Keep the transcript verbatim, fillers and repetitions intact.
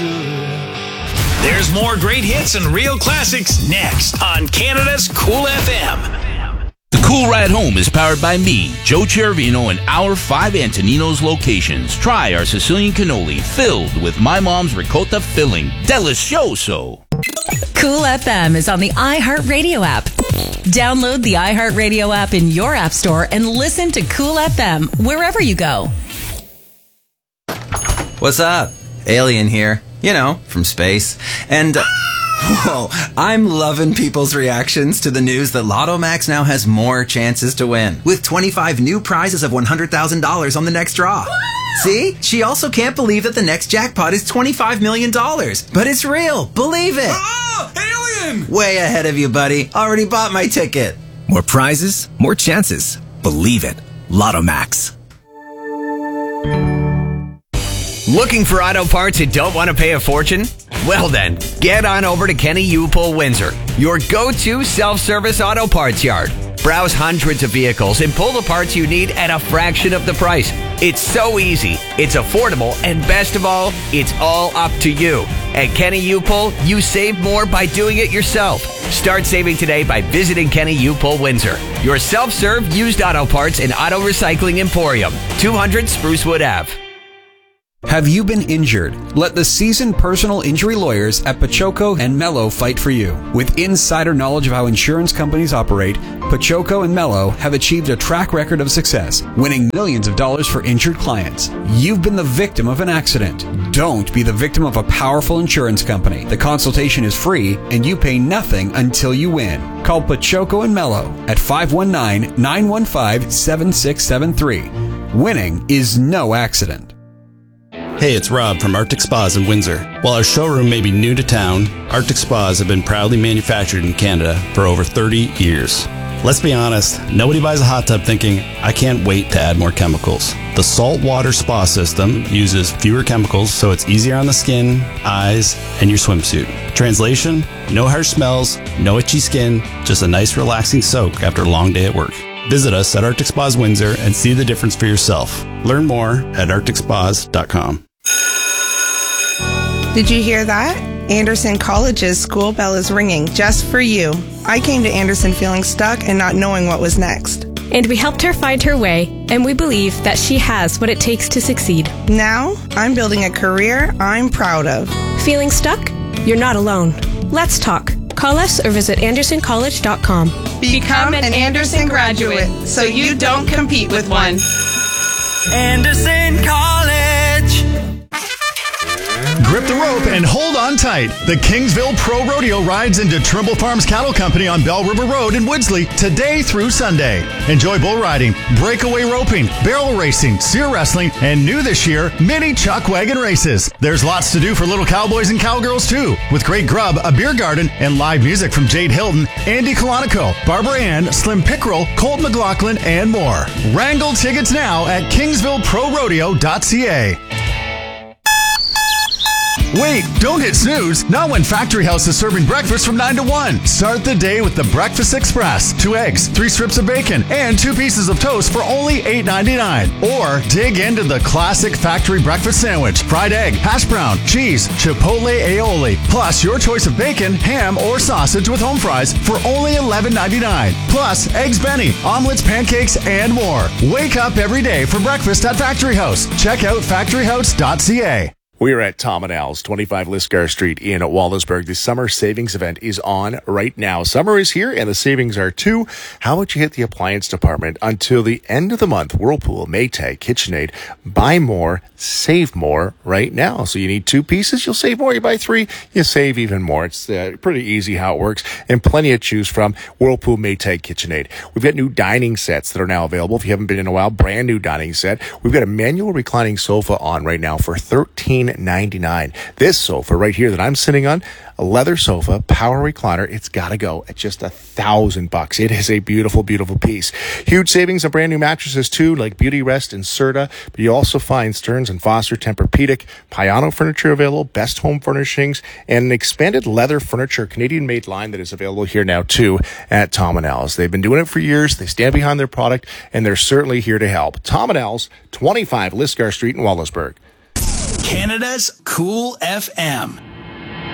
good. There's more great hits and real classics next on Canada's Cool F M. The Cool Ride Home is powered by me, Joe Chervino, and our five Antonino's locations. Try our Sicilian cannoli filled with my mom's ricotta filling. Delicioso. Cool F M is on the iHeartRadio app. Download the iHeartRadio app in your app store and listen to Cool F M wherever you go. What's up? Alien here. You know, from space. And, uh, whoa, I'm loving people's reactions to the news that Lotto Max now has more chances to win, with twenty-five new prizes of one hundred thousand dollars on the next draw. See? She also can't believe that the next jackpot is twenty-five million dollars. But it's real. Believe it. Oh, alien! Way ahead of you, buddy. Already bought my ticket. More prizes, more chances. Believe it. Lotto Max. Looking for auto parts and don't want to pay a fortune? Well then, get on over to Kenny Upol Windsor, your go-to self-service auto parts yard. Browse hundreds of vehicles and pull the parts you need at a fraction of the price. It's so easy, it's affordable, and best of all, it's all up to you. At Kenny Upol, you save more by doing it yourself. Start saving today by visiting Kenny Upol Windsor, your self-serve used auto parts and auto recycling emporium, two hundred Sprucewood Avenue. Have you been injured? Let the seasoned personal injury lawyers at Pachoco and Mello fight for you. With insider knowledge of how insurance companies operate, Pachoco and Mello have achieved a track record of success, winning millions of dollars for injured clients. You've been the victim of an accident. Don't be the victim of a powerful insurance company. The consultation is free, and you pay nothing until you win. Call Pachoco and Mello at five one nine, nine one five, seven six seven three. Winning is no accident. Hey, it's Rob from Arctic Spas in Windsor. While our showroom may be new to town, Arctic Spas have been proudly manufactured in Canada for over thirty years. Let's be honest, nobody buys a hot tub thinking, I can't wait to add more chemicals. The saltwater spa system uses fewer chemicals, so it's easier on the skin, eyes, and your swimsuit. Translation, no harsh smells, no itchy skin, just a nice relaxing soak after a long day at work. Visit us at Arctic Spas Windsor and see the difference for yourself. Learn more at arctic spas dot com. Did you hear that? Anderson College's school bell is ringing just for you. I came to Anderson feeling stuck and not knowing what was next. And we helped her find her way, and we believe that she has what it takes to succeed. Now, I'm building a career I'm proud of. Feeling stuck? You're not alone. Let's talk. Call us or visit anderson college dot com. Become an Anderson graduate so you don't compete with one. Anderson College. Grip the rope and hold on tight. The Kingsville Pro Rodeo rides into Trimble Farms Cattle Company on Bell River Road in Woodsley today through Sunday. Enjoy bull riding, breakaway roping, barrel racing, steer wrestling, and new this year, mini chuck wagon races. There's lots to do for little cowboys and cowgirls too, with great grub, a beer garden, and live music from Jade Hilton, Andy Colonico, Barbara Ann, Slim Pickrell, Colt McLaughlin, and more. Wrangle tickets now at kingsville pro rodeo dot c a. Wait, don't hit snooze. Not when Factory House is serving breakfast from nine to one. Start the day with the Breakfast Express. Two eggs, three strips of bacon, and two pieces of toast for only eight ninety-nine. Or dig into the classic factory breakfast sandwich. Fried egg, hash brown, cheese, chipotle aioli. Plus your choice of bacon, ham, or sausage with home fries for only eleven ninety-nine. Plus eggs Benny, omelets, pancakes, and more. Wake up every day for breakfast at Factory House. Check out factory house dot c a. We are at Tom and Al's, twenty-five Lisgar Street in Wallaceburg. The summer savings event is on right now. Summer is here and the savings are too. How about you hit the appliance department until the end of the month? Whirlpool, Maytag, KitchenAid. Buy more, save more right now. So you need two pieces, you'll save more. You buy three, you save even more. It's uh, pretty easy how it works and plenty to choose from. Whirlpool, Maytag, KitchenAid. We've got new dining sets that are now available. If you haven't been in a while, brand new dining set. We've got a manual reclining sofa on right now for thirteen ninety-nine. This sofa right here that I'm sitting on, a leather sofa, power recliner, it's gotta go at just a thousand bucks. It is a beautiful, beautiful piece. Huge savings on brand new mattresses too, like Beauty Rest and Serta, but you also find Stearns and Foster Tempur-Pedic, Payano furniture available, Best Home Furnishings, and an expanded leather furniture Canadian-made line that is available here now too at Tom and Al's. They've been doing it for years. They stand behind their product, and they're certainly here to help. Tom and Al's, twenty-five Lisgar Street in Wallaceburg. Canada's Cool F M.